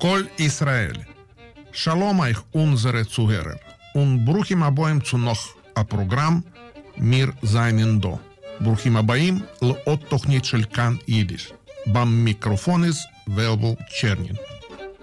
כל ישראל. שלום euch unsere Zuhörer und ברוכים הבאים zu noch הפרוגרם מיר זייננדו. ברוכים הבאים לעוד תוכנית של כאן יידיש. במיקרופוניס ולבו צ'רנין.